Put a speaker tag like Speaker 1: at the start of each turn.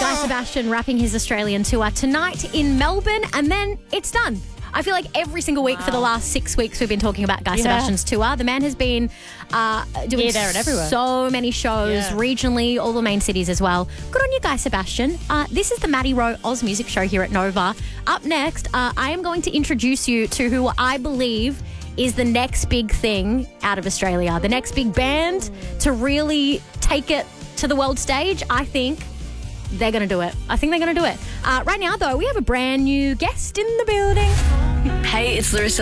Speaker 1: Guy Sebastian wrapping his Australian tour tonight in Melbourne, and then it's done. I feel like every single week for the last 6 weeks we've been talking about Guy Sebastian's tour. The man has been doing
Speaker 2: there and everywhere.
Speaker 1: so many shows regionally, all the main cities as well. Good on you, Guy Sebastian. This is the Maddie Rowe Oz Music Show here at Nova. Up next, I am going to introduce you to who I believe is the next big thing out of Australia, the next big band to really take it to the world stage. I think they're going to do it. Right now, though, we have a brand new guest in the building.
Speaker 3: Hey, it's Larissa